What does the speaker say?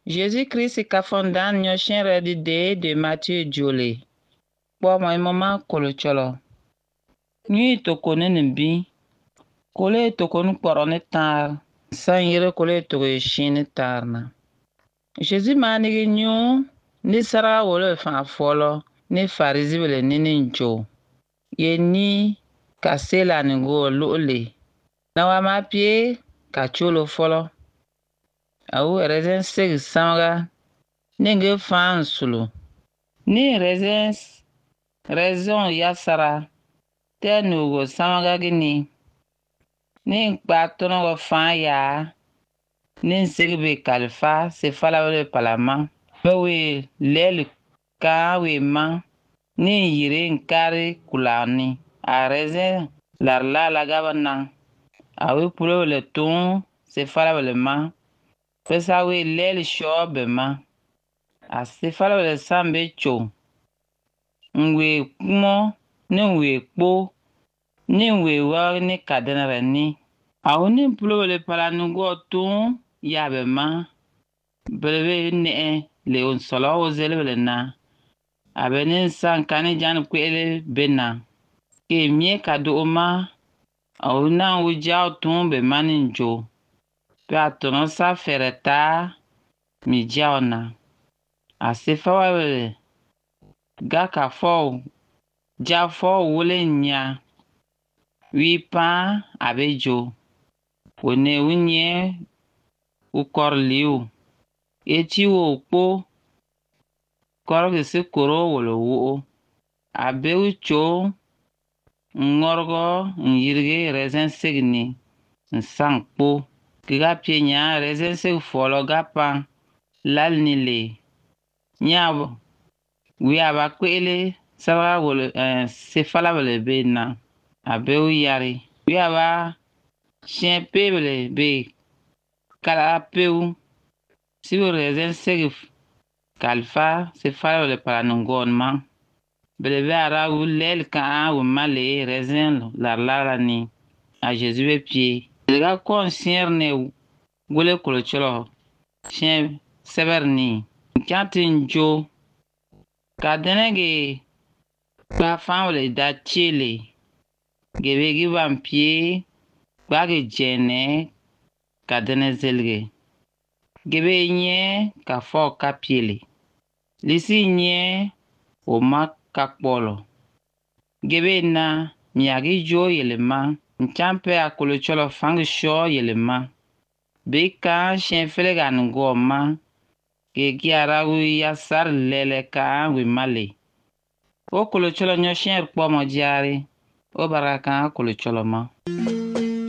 Jésus-Christ kafondan nyo shenre de Matthieu jole. Po mo mama kolo cholo. Nyi toko bi. Kole toko nkporo ni tar. San yire kole toko shin tar na. Jésus manigi nyo ni sara wole fa folo ni farisi bele ni njo. Ye ni kasela ni go lole. Na wa ma pie ka cholo folo. Awu rezen segi samga. Nenge fan sulu. Ni rezon yasara. Tenugo samga gini. Ni nkpa tonogo fan ya. Ni segi be kalifa se fala wale palama. Mewe leli ka we man. Ni yire nkari kulani. A rezen larla lagaba nan. Awe pulo wale tun se fala wale man. Pesa we leli shobe man. A se fala wale sambe cho. Nwe kumo ni nwe kpo. Ni nwe wa ni kadenere ni. Awe ni pulo wale pala nugo tun yabe man. Belwe ne le on solo ozele wale na. Abe ni sankani jan kwele bena. Ke mie kado oma. Awe na ujao tun be manin jo. Pe atono sa fereta mi jao na. A se fala wale. Gaka fo. Ja fo wole nya. Wi pa abejo. One unye ukor liu. Eti wo po. Koro se koro wolo wo. Abe ucho. Ngorgo nyirge rezen segni. Nsang po. Kiga pie nya rezen seg folo gapa. Lal nile. Nya wi aba kwele. Sawa wolo se fala wole be na. Abe u yari. Wi aba chien pe wole be. Kala peu. Si wo rezen seg kalfa se fala wole para nungon man. Belebe ara ou lel ka ou male rezen la ni. A Jésus be pied. Lega konsierne wole kolo cholo. Chien sever ni. Nkantin jo. Ka denege ba fan wole da chile. Gebe giban pied. Bage jene. Ka dene zelge. Gebe nye ka fo ka piele. Lisi nye o ma kakpolo. Gebe na miyagi jo yelema. Nchampe a kolo cholo fang sho yelema. Beka shen felega ngo ma. Ke kiara u yasar lele ka wi male. O kolo cholo nyo shen po mo jari. O baraka kolo cholo ma.